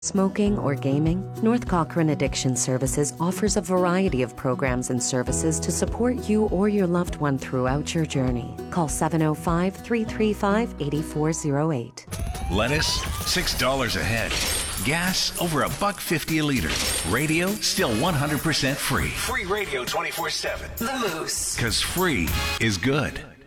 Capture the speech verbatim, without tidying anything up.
Smoking or gaming? North Cochrane Addiction Services offers a variety of programs and services to support you or your loved one throughout your journey. Call seven oh five, three three five, eight four oh eight. Lettuce, six dollars a head. Gas, over a buck fifty a liter. Radio, still one hundred percent free. Free radio twenty-four seven. The Moose. Because free is good.